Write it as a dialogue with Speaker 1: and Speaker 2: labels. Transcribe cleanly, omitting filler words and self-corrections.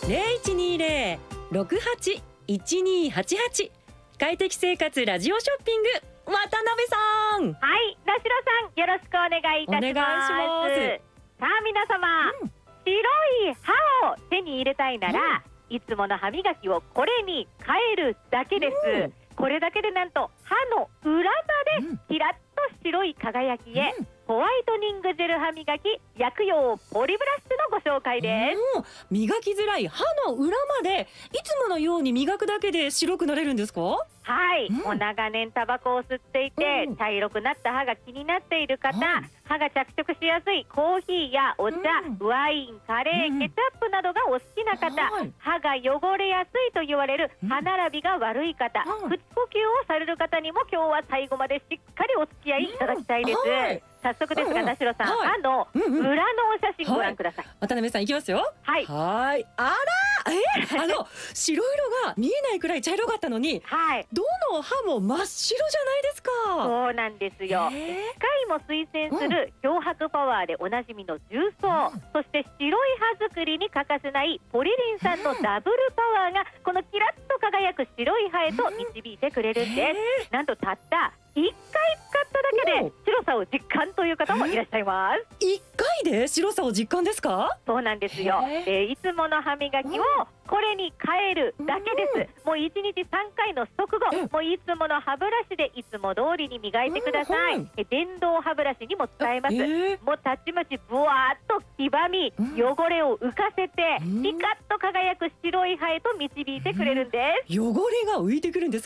Speaker 1: 0120-68-1288快適生活ラジオショッピング、渡辺さん。
Speaker 2: はい、田代さん、よろしくお願いいたします。
Speaker 1: お願いします。
Speaker 2: さあ皆様、白い歯を手に入れたいなら、いつもの歯磨きをこれに変えるだけです。これだけでなんと歯の裏までキラッと白い輝きへ、ホワイトニングジェル歯磨き薬用ポリブラシのご紹介です。
Speaker 1: 磨きづらい歯の裏までいつものように磨くだけで白くなれるんですか？
Speaker 2: はい、もう長年タバコを吸っていて、茶色くなった歯が気になっている方、歯が着色しやすいコーヒーやお茶、ワイン、カレー、ケチャップなどがお好きな方、歯が汚れやすいと言われる歯並びが悪い方、口呼吸をされる方にも今日は最後までしっかりお付き合いいただきたいです。早速ですが、田代さん、歯の裏のお写真ご覧ください。
Speaker 1: 渡辺さん、いきますよ。はい。あら、白色が見えないくらい茶色かったのに、どの歯も真っ白じゃないですか。
Speaker 2: そうなんですよ。機械も推薦する漂白パワーでおなじみの重曹、そして白い歯作りに欠かせないポリリン酸のダブルパワーがこのキラッと輝く白い歯へと導いてくれるんです。なんとたった1回使っただけで白さを実感という方もいらっしゃいます。
Speaker 1: 1回で白さを実感ですか？
Speaker 2: そうなんですよ。いつもの歯磨きをこれに変えるだけです。もう1日3回の速度、もういつもの歯ブラシでいつも通りに磨いてください。電動歯ブラシにも使えます。もうたちまちブワーっと黄ばみ、汚れを浮かせてピカッと輝く白い歯へと導いてくれるんです。
Speaker 1: 汚れが浮いてくるんです